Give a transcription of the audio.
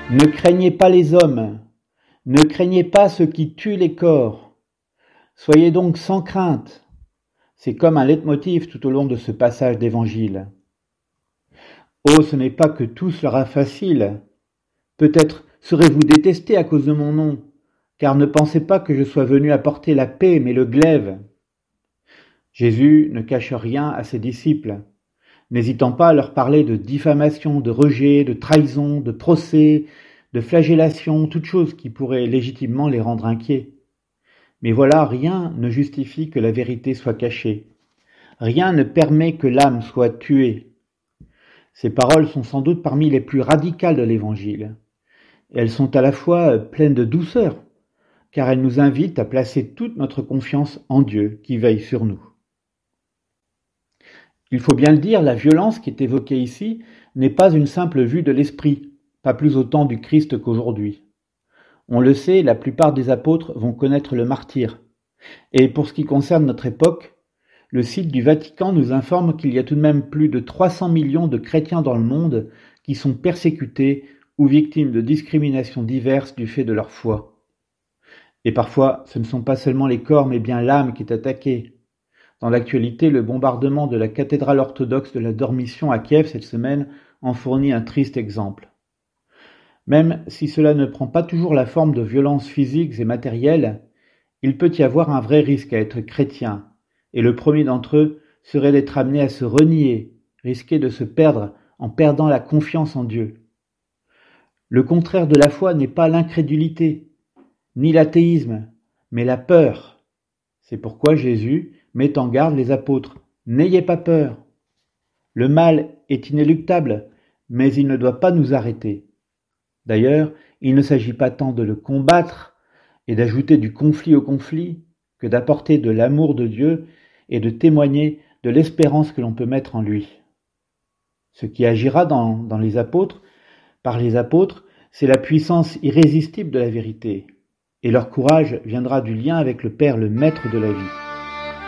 Ne craignez pas les hommes, ne craignez pas ceux qui tuent les corps. Soyez donc sans crainte. C'est comme un leitmotiv tout au long de ce passage d'évangile. Oh, ce n'est pas que tout sera facile. Peut-être serez-vous détestés à cause de mon nom, car ne pensez pas que je sois venu apporter la paix, mais le glaive. Jésus ne cache rien à ses disciples, n'hésitant pas à leur parler de diffamation, de rejet, de trahison, de procès, de flagellation, toutes choses qui pourraient légitimement les rendre inquiets. Mais voilà, rien ne justifie que la vérité soit cachée. Rien ne permet que l'âme soit tuée. Ces paroles sont sans doute parmi les plus radicales de l'Évangile. Elles sont à la fois pleines de douceur, car elles nous invitent à placer toute notre confiance en Dieu qui veille sur nous. Il faut bien le dire, la violence qui est évoquée ici n'est pas une simple vue de l'esprit, pas plus au temps du Christ qu'aujourd'hui. On le sait, la plupart des apôtres vont connaître le martyre. Et pour ce qui concerne notre époque, le site du Vatican nous informe qu'il y a tout de même plus de 300 millions de chrétiens dans le monde qui sont persécutés ou victimes de discriminations diverses du fait de leur foi. Et parfois, ce ne sont pas seulement les corps, mais bien l'âme qui est attaquée. Dans l'actualité, le bombardement de la cathédrale orthodoxe de la Dormition à Kiev cette semaine en fournit un triste exemple. Même si cela ne prend pas toujours la forme de violences physiques et matérielles, il peut y avoir un vrai risque à être chrétien, et le premier d'entre eux serait d'être amené à se renier, risquer de se perdre en perdant la confiance en Dieu. Le contraire de la foi n'est pas l'incrédulité, ni l'athéisme, mais la peur. C'est pourquoi Jésus met en garde les apôtres. N'ayez pas peur. Le mal est inéluctable, mais il ne doit pas nous arrêter. D'ailleurs, il ne s'agit pas tant de le combattre et d'ajouter du conflit au conflit que d'apporter de l'amour de Dieu et de témoigner de l'espérance que l'on peut mettre en lui. Ce qui agira dans les apôtres, par les apôtres, c'est la puissance irrésistible de la vérité, et leur courage viendra du lien avec le Père, le Maître de la vie.